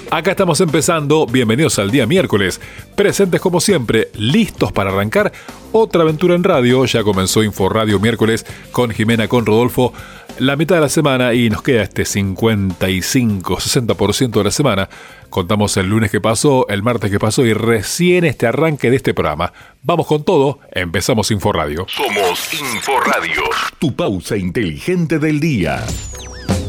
Acá estamos empezando, bienvenidos al día miércoles, presentes como siempre, listos para arrancar otra aventura en radio. Ya comenzó Inforradio miércoles con Jimena, con Rodolfo, la mitad de la semana y nos queda este 55-60% de la semana. Contamos el lunes que pasó, el martes que pasó y recién este arranque de este programa. Vamos con todo, empezamos Inforradio. Somos Inforradio, tu pausa inteligente del día.